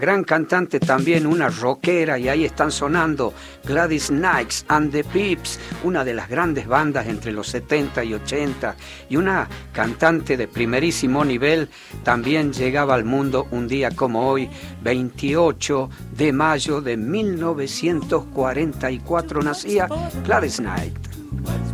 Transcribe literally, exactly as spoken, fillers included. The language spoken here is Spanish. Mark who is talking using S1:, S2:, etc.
S1: Gran cantante también, una rockera, y ahí están sonando Gladys Knight and the Pips, una de las grandes bandas entre los setenta y ochenta, y una cantante de primerísimo nivel, también llegaba al mundo un día como hoy, veintiocho de mayo de mil novecientos cuarenta y cuatro, nacía Gladys Knight.